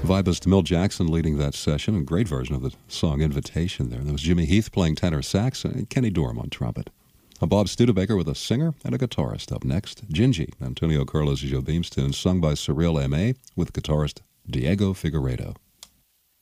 Vibist Mill Jackson leading that session, a great version of the song Invitation there. There was Jimmy Heath playing tenor sax and Kenny Dorham on trumpet. A Bob Studebaker with a singer and a guitarist up next. Gingy, Antonio Carlos Jobim's tune, sung by Surreal M.A. with guitarist Diego Figueiredo.